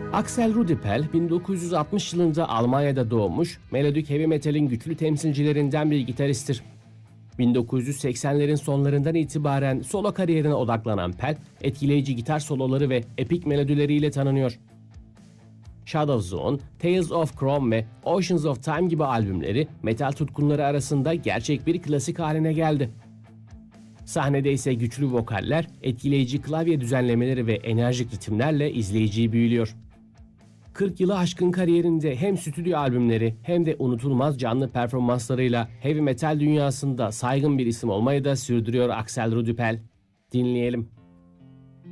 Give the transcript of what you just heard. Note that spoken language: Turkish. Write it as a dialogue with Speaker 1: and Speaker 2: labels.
Speaker 1: Axel Rudipel 1960 yılında Almanya'da doğmuş, melodik heavy metalin güçlü temsilcilerinden bir gitaristtir. 1980'lerin sonlarından itibaren solo kariyerine odaklanan Pell, etkileyici gitar soloları ve epik melodileriyle tanınıyor. Shadow Zone, Tales of Chrome ve Oceans of Time gibi albümleri metal tutkunları arasında gerçek bir klasik haline geldi. Sahnede ise güçlü vokaller, etkileyici klavye düzenlemeleri ve enerjik ritimlerle izleyiciyi büyülüyor. 40 yılı aşkın kariyerinde hem stüdyo albümleri hem de unutulmaz canlı performanslarıyla heavy metal dünyasında saygın bir isim olmayı da sürdürüyor Axel Rudipel. Dinleyelim.